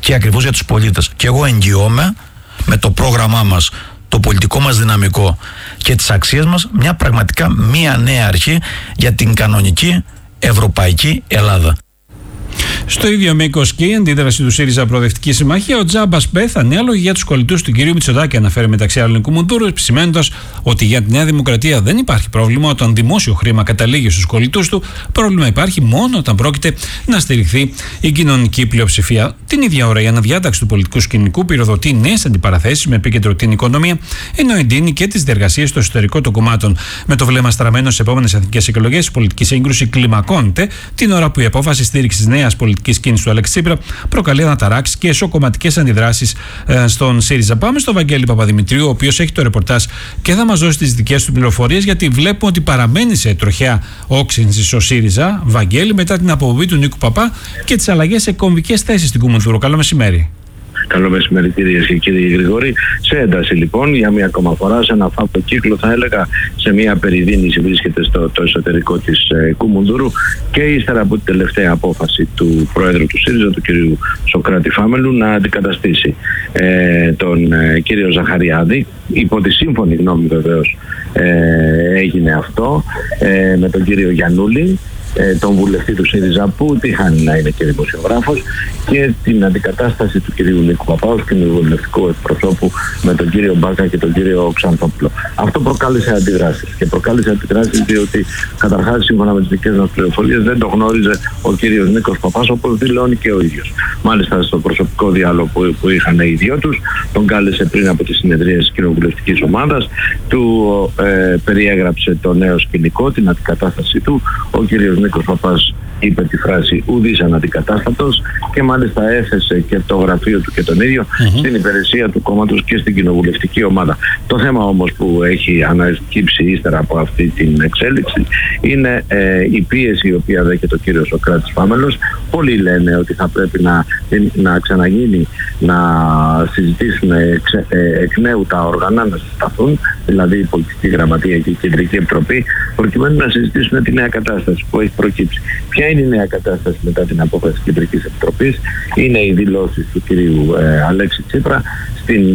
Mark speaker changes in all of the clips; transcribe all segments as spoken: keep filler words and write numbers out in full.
Speaker 1: και ακριβώς για τους πολίτες. Και εγώ εγγυώμαι με το πρόγραμμά μας, το πολιτικό μας δυναμικό και τις αξίες μας, μια πραγματικά μια νέα αρχή για την κανονική ευρωπαϊκή Ελλάδα.
Speaker 2: Στο ίδιο μήκος και η αντίδραση του ΣΥΡΙΖΑ Προοδευτική Συμμαχία, ο Τζάμπας Μπεθ, ανέλογη για τους κολλητούς του κυρίου Μητσοτάκη, αναφέρει μεταξύ άλλων Κουμουντούρου, επισημαίνοντας ότι για τη Νέα Δημοκρατία δεν υπάρχει πρόβλημα όταν δημόσιο χρήμα καταλήγει στους κολλητούς του. Πρόβλημα υπάρχει μόνο όταν πρόκειται να στηριχθεί η κοινωνική πλειοψηφία. Την ίδια ώρα, η αναδιάταξη του πολιτικού σκηνικού πυροδοτεί νέες αντιπαραθέσεις με επίκεντρο την οικονομία, ενώ εντείνει και τις διεργασίες στο εσωτερικό των κομμάτων. Με το βλέμμα στραμμένο στις επόμενες εθνικές εκλογές, η πολιτική σύγκρουση κλιμακώνεται την ώρα που η απόφαση στήριξης νέας πολιτικής κίνησης του Αλέξη Τσίπρα προκαλεί αναταράξεις και εσωκομματικές αντιδράσεις ε, στον ΣΥΡΙΖΑ. Πάμε στον Βαγγέλη Παπαδημητρίου, ο οποίος έχει το ρεπορτάζ και θα μας δώσει τις δικές του πληροφορίες, γιατί βλέπουμε ότι παραμένει σε τροχιά όξυνση ο ΣΥΡΙΖΑ. Βαγγέλη, μετά την αποβολή του Νίκου Παπά και τις αλλαγές σε κομβικές θέσεις στην Κουμουνδούρο. Καλό μεσημέρι.
Speaker 3: Καλό μεσημέρι, κυρίες και κύριοι Γρηγόρη. Σε ένταση λοιπόν, για μία ακόμα φορά, σε ένα φαύλο κύκλο, θα έλεγα, σε μία περιδίνηση βρίσκεται στο το εσωτερικό της ε, Κουμουνδούρου, και ύστερα από την τελευταία απόφαση του Πρόεδρου του ΣΥΡΙΖΑ, του κυρίου Σωκράτη Φάμελου, να αντικαταστήσει ε, τον ε, κύριο Ζαχαριάδη. Υπό τη σύμφωνη γνώμη βεβαίως ε, έγινε αυτό, ε, με τον κύριο Γιαννούλη, τον βουλευτή του ΣΥΡΙΖΑ, που τύχαν να είναι και δημοσιογράφος, και την αντικατάσταση του κυρίου Νίκου Παπάου και του βουλευτικού εκπροσώπου με τον κύριο Μπάκα και τον κύριο Ξανθόπουλο. Αυτό προκάλεσε αντιδράσεις. Και προκάλεσε αντιδράσεις διότι, καταρχάς, σύμφωνα με τις δικές μας πληροφορίες, δεν το γνώριζε ο κύριος Νίκος Παπάς, όπως δηλώνει και ο ίδιος. Μάλιστα, στο προσωπικό διάλογο που, που είχαν οι δυο τους, τον κάλεσε πριν από τις συνεδρίες της κοινοβουλευτικής ομάδας, του ε, περιέγραψε το νέο σκηνικό, την αντικατάσταση του. Ο κύριος Νίκος Παπάς είπε τη φράση «ουδής αναντικατάστατος», και μάλιστα έθεσε και το γραφείο του και τον ίδιο mm-hmm. στην υπηρεσία του κόμματος και στην κοινοβουλευτική ομάδα. Το θέμα όμως που έχει ανακύψει ύστερα από αυτή την εξέλιξη είναι ε, η πίεση η οποία δέχεται ο κύριος Σωκράτης Φάμελος. Πολλοί λένε ότι θα πρέπει να, να ξαναγίνει, να συζητήσουν εξ, ε, εκ νέου τα όργανα, να συσταθούν, δηλαδή η Πολιτική Γραμματεία και η Κεντρική Επιτροπή, προκειμένου να συζητήσουν τη νέα κατάσταση που έχει προκύψει. Ποια είναι η νέα κατάσταση μετά την απόφαση της Κεντρικής Επιτροπής? Είναι οι δηλώσεις του κυρίου ε, Αλέξη Τσίπρα στην,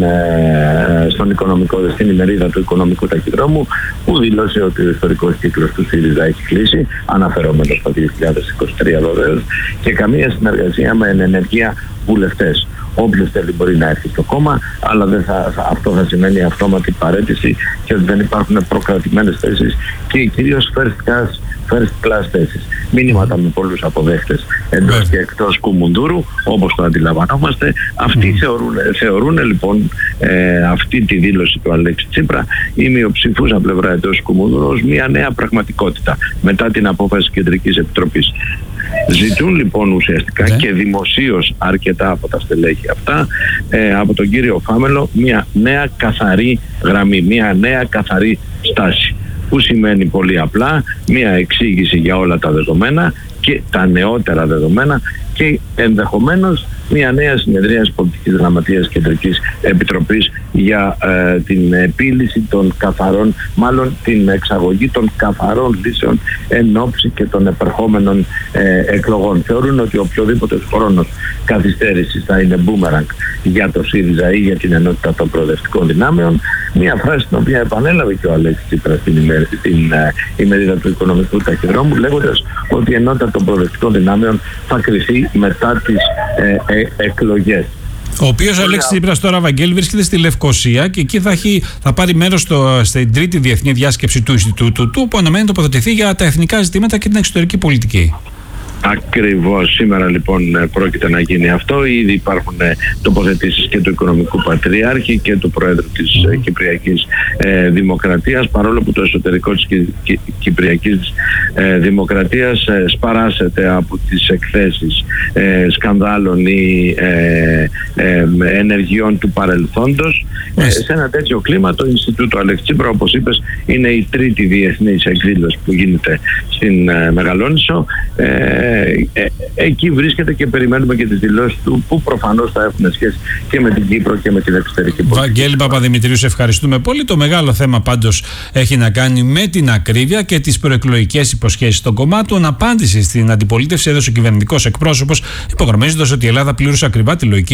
Speaker 3: ε, στον οικονομικό, στην ημερίδα του οικονομικού ταχυδρόμου, που δήλωσε ότι ο ιστορικός κύκλος του ΣΥΡΙΖΑ έχει κλείσει, αναφερόμενος στο δύο χιλιάδες είκοσι τρία βεβαίως, και καμία συνεργασία με ενεργεία βουλευτές. Όποιος θέλει μπορεί να έρθει στο κόμμα, αλλά δεν θα, θα, αυτό θα σημαίνει αυτόματη παραίτηση, και ότι δεν υπάρχουν προκρατημένες θέσεις και κυρίως first class, first class θέσεις. Μήνυματα με πολλούς αποδέχτες εντός και εκτός Κουμουνδούρου, όπως το αντιλαμβανόμαστε. Αυτοί mm. θεωρούν, θεωρούν λοιπόν ε, αυτή τη δήλωση του Αλέξη Τσίπρα, η μειοψηφούσα πλευρά εντός Κουμουνδούρου, ως μια νέα πραγματικότητα μετά την απόφαση της Κεντρικής Επιτροπής. Ζητούν λοιπόν ουσιαστικά yeah. και δημοσίως αρκετά από τα στελέχη αυτά, ε, από τον κύριο Φάμελο, μια νέα καθαρή γραμμή, μια νέα καθαρή στάση, που σημαίνει πολύ απλά μια εξήγηση για όλα τα δεδομένα και τα νεότερα δεδομένα, και ενδεχομένως μια νέα συνεδρία της Πολιτικής Γραμματείας Κεντρικής Επιτροπής για ε, την επίλυση των καθαρών, μάλλον την εξαγωγή των καθαρών λύσεων εν ώψη και των επερχόμενων ε, εκλογών. Θεωρούν ότι οποιοδήποτε χρόνος καθυστέρησης θα είναι μπούμεραγκ για το ΣΥΡΙΖΑ ή για την ενότητα των προοδευτικών δυνάμεων. Μια φράση την οποία επανέλαβε και ο Αλέξης Τσίπρας στην, ημερ, στην ε, ημερίδα του οικονομικού ταχυδρόμου, λέγοντας ότι η ενότητα των προοδευτικών δυνάμεων θα κριθεί μετά τις ε, ε, εκλογές.
Speaker 2: Ο οποίος Αλέξης Τσίπρας τώρα, Βαγγέλη, βρίσκεται στη Λευκοσία, και εκεί θα, έχει, θα πάρει μέρος στο, στην τρίτη διεθνή διάσκεψη του Ινστιτούτου του, που αναμένει να τοποθετηθεί για τα εθνικά ζητήματα και την εξωτερική πολιτική.
Speaker 3: Ακριβώς. Σήμερα λοιπόν πρόκειται να γίνει αυτό. Ήδη υπάρχουν τοποθετήσεις και του Οικονομικού Πατριάρχη και του Προέδρου της mm. Κυπριακής ε, Δημοκρατίας, παρόλο που το εσωτερικό της Κι, Κι, Κυπριακής ε, Δημοκρατίας ε, σπαράσεται από τις εκθέσεις ε, σκανδάλων ή ε, ε, ενεργειών του παρελθόντος. Mm. Ε, σε ένα τέτοιο κλίμα το Ινστιτούτο Αλέξη Τσίπρα, όπως είπες, είναι η τρίτη διεθνής εκδήλωση που γίνεται στην ε, Μεγαλόνισσο. Ε, Ε, εκεί βρίσκεται και περιμένουμε και τις δηλώσεις του, που προφανώς θα έχουν σχέση και με την Κύπρο και με την εξωτερική πολιτική.
Speaker 2: Βαγγέλη Παπαδημητρίου, σε ευχαριστούμε πολύ. Το μεγάλο θέμα πάντως έχει να κάνει με την ακρίβεια και τις προεκλογικές υποσχέσεις των κομμάτων. Απάντηση στην αντιπολίτευση έδωσε ο κυβερνητικός εκπρόσωπος, υπογραμμίζοντας ότι η Ελλάδα πλήρωσε ακριβά τη λογική